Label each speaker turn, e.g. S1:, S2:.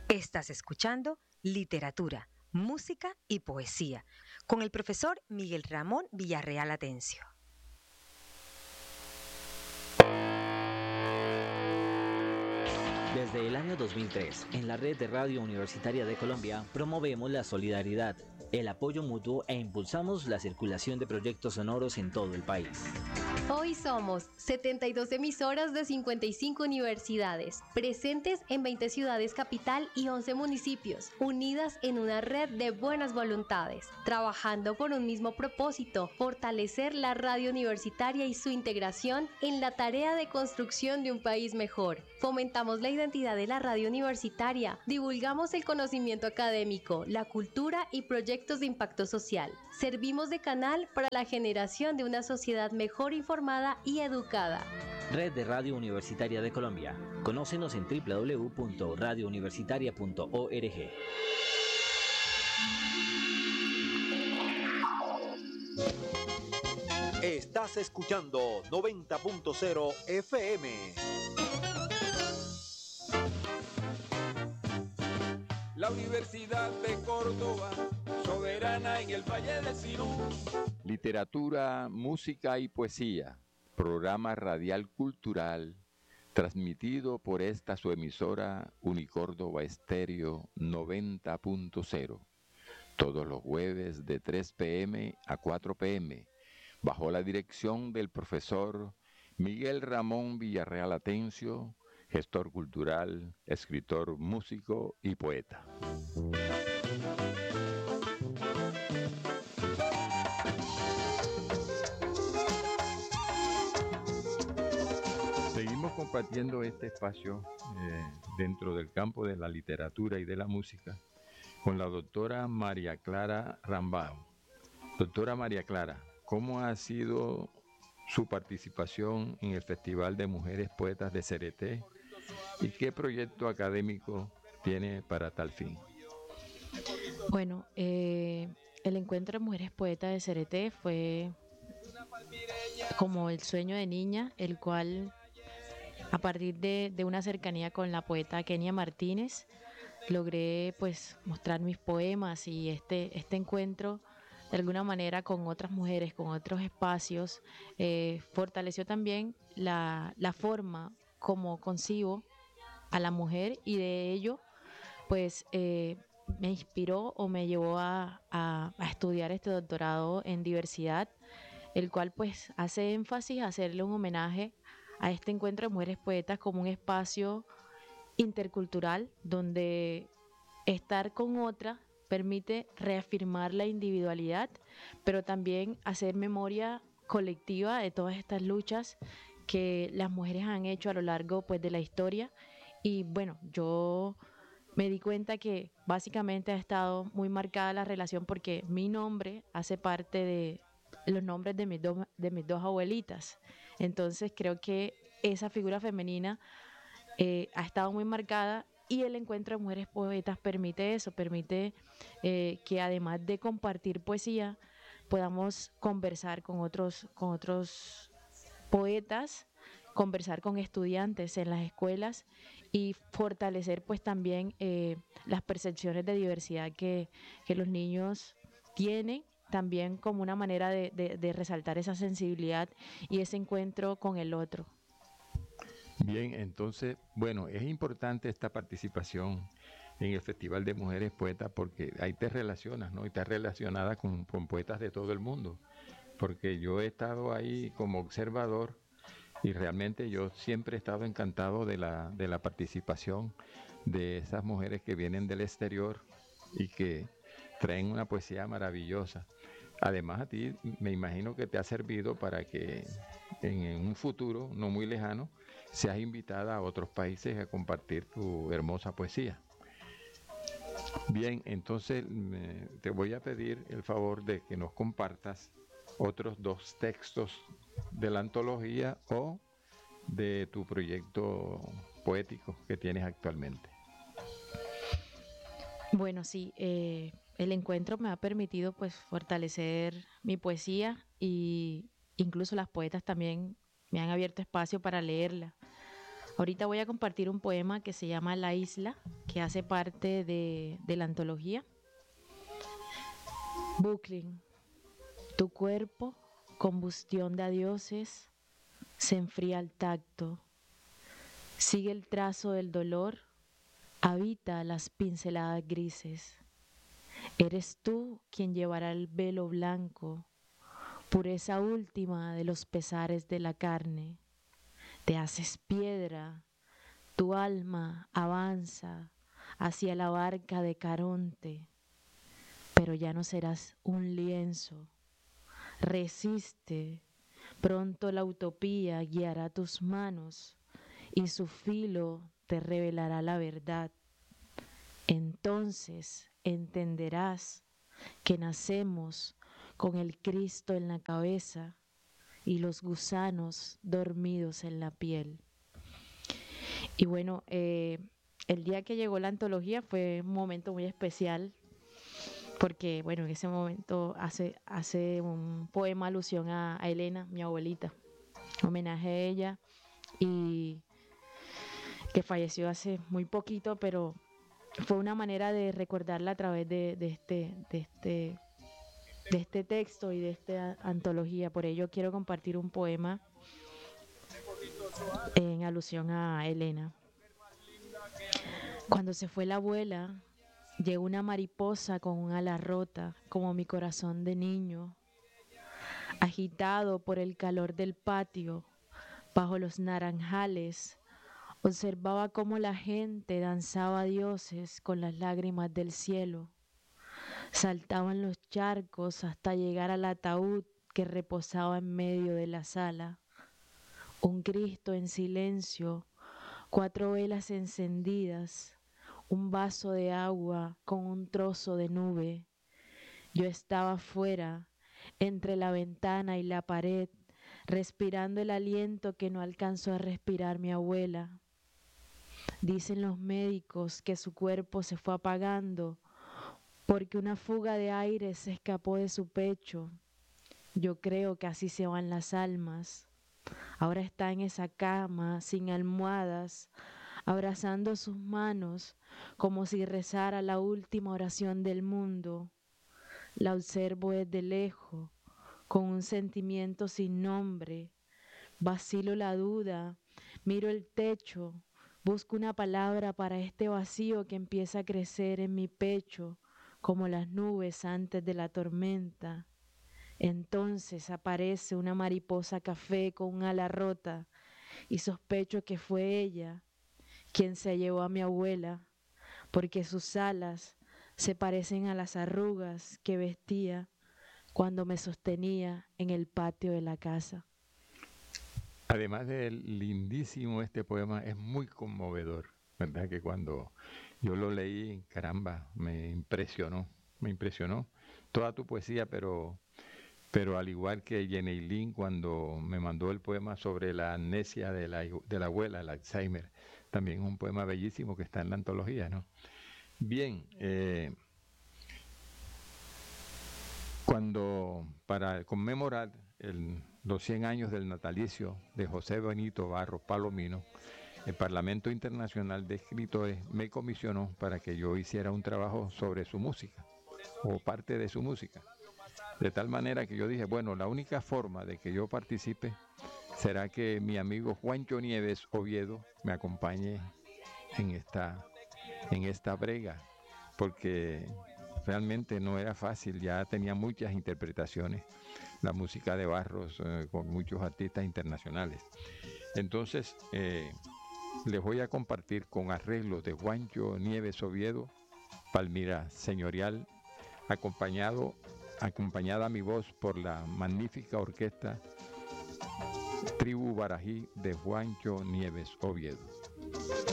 S1: Estás escuchando Literatura, Música y Poesía con el profesor Miguel Ramón Villarreal Atencio.
S2: Desde el año 2003, en la red de Radio Universitaria de Colombia, promovemos la solidaridad, el apoyo mutuo e impulsamos la circulación de proyectos sonoros en todo el país.
S3: Hoy somos 72 emisoras de 55 universidades, presentes en 20 ciudades capital y 11 municipios, unidas en una red de buenas voluntades, trabajando por un mismo propósito: fortalecer la radio universitaria y su integración en la tarea de construcción de un país mejor. Fomentamos la identidad de la radio universitaria, divulgamos el conocimiento académico, la cultura y proyectos de impacto social. Servimos de canal para la generación de una sociedad mejor informada y educada.
S2: Red de Radio Universitaria de Colombia. Conócenos en www.radiouniversitaria.org.
S4: Estás escuchando 90.0 FM.
S5: La Universidad de Córdoba, soberana en el Valle del Sinú.
S6: Literatura, música y poesía, programa radial cultural, transmitido por esta su emisora Unicórdoba Estéreo 90.0, todos los jueves de 3 p.m. a 4 p.m., bajo la dirección del profesor Miguel Ramón Villarreal Atencio, gestor cultural, escritor, músico y poeta. Seguimos compartiendo este espacio dentro del campo de la literatura y de la música con la doctora María Clara Rambao. Doctora María Clara, ¿cómo ha sido su participación en el Festival de Mujeres Poetas de Cereté y qué proyecto académico tiene para tal fin?
S7: Bueno, el encuentro de Mujeres Poetas de Cereté fue como el sueño de niña, el cual a partir de una cercanía con la poeta Kenia Martínez logré pues mostrar mis poemas, y este encuentro de alguna manera con otras mujeres, con otros espacios, fortaleció también la forma como concibo a la mujer, y de ello pues me inspiró o me llevó a estudiar este doctorado en diversidad, el cual pues hace énfasis a hacerle un homenaje a este encuentro de mujeres poetas como un espacio intercultural donde estar con otra permite reafirmar la individualidad, pero también hacer memoria colectiva de todas estas luchas que las mujeres han hecho a lo largo pues de la historia. Y bueno, yo me di cuenta que básicamente ha estado muy marcada la relación porque mi nombre hace parte de los nombres de mis dos abuelitas. Entonces creo que esa figura femenina ha estado muy marcada, y el encuentro de mujeres poetas permite eso, permite que además de compartir poesía podamos conversar con otros poetas, conversar con estudiantes en las escuelas y fortalecer pues también las percepciones de diversidad que los niños tienen, también como una manera de resaltar esa sensibilidad y ese encuentro con el otro.
S6: Bien, entonces, bueno, es importante esta participación en el Festival de Mujeres Poetas porque ahí te relacionas, ¿no? Y estás relacionada con poetas de todo el mundo, porque yo he estado ahí como observador y realmente yo siempre he estado encantado de la participación de esas mujeres que vienen del exterior y que traen una poesía maravillosa. Además, a ti me imagino que te ha servido para que en un futuro no muy lejano seas invitada a otros países a compartir tu hermosa poesía. Bien, entonces te voy a pedir el favor de que nos compartas otros 2 textos de la antología o de tu proyecto poético que tienes actualmente.
S7: Bueno, sí, el encuentro me ha permitido pues fortalecer mi poesía, y incluso las poetas también me han abierto espacio para leerla. Ahorita voy a compartir un poema que se llama La Isla, que hace parte de la antología. Brooklyn, tu cuerpo, combustión de adioses, se enfría al tacto. Sigue el trazo del dolor, habita las pinceladas grises. Eres tú quien llevará el velo blanco, pureza última de los pesares de la carne. Te haces piedra, tu alma avanza hacia la barca de Caronte, pero ya no serás un lienzo. Resiste, pronto la utopía guiará tus manos y su filo te revelará la verdad. Entonces entenderás que nacemos con el Cristo en la cabeza y los gusanos dormidos en la piel. Y bueno, el día que llegó la antología fue un momento muy especial porque, bueno, en ese momento hace un poema alusión a Elena, mi abuelita, homenaje a ella, y que falleció hace muy poquito, pero fue una manera de recordarla a través de este texto y de esta antología. Por ello quiero compartir un poema en alusión a Elena. Cuando se fue la abuela, llegó una mariposa con un ala rota, como mi corazón de niño, agitado por el calor del patio, bajo los naranjales. Observaba cómo la gente danzaba dioses con las lágrimas del cielo. Saltaban los charcos hasta llegar al ataúd que reposaba en medio de la sala. Un Cristo en silencio, 4 velas encendidas, un vaso de agua con un trozo de nube. Yo estaba fuera, entre la ventana y la pared, respirando el aliento que no alcanzó a respirar mi abuela. Dicen los médicos que su cuerpo se fue apagando porque una fuga de aire se escapó de su pecho. Yo creo que así se van las almas. Ahora está en esa cama, sin almohadas, abrazando sus manos como si rezara la última oración del mundo. La observo desde lejos, con un sentimiento sin nombre. Vacilo la duda, miro el techo, busco una palabra para este vacío que empieza a crecer en mi pecho, como las nubes antes de la tormenta. Entonces aparece una mariposa café con un ala rota y sospecho que fue ella quien se llevó a mi abuela, porque sus alas se parecen a las arrugas que vestía cuando me sostenía en el patio de la casa.
S6: Además de lindísimo, este poema es muy conmovedor, ¿verdad? Que cuando yo lo leí, caramba, me impresionó toda tu poesía, pero al igual que Yeneilin cuando me mandó el poema sobre la amnesia de la abuela, el Alzheimer, también es un poema bellísimo que está en la antología, ¿no? Bien, cuando para conmemorar los 100 años del natalicio de José Benito Barros Palomino, el Parlamento Internacional de Escritores me comisionó para que yo hiciera un trabajo sobre su música, o parte de su música. De tal manera que yo dije, bueno, la única forma de que yo participe será que mi amigo Juancho Nieves Oviedo me acompañe en esta brega, porque realmente no era fácil, ya tenía muchas interpretaciones la música de Barros con muchos artistas internacionales. Entonces, les voy a compartir con arreglos de Juancho Nieves Oviedo, Palmira Señorial, acompañada mi voz por la magnífica orquesta Tribu Barají de Juancho Nieves Oviedo.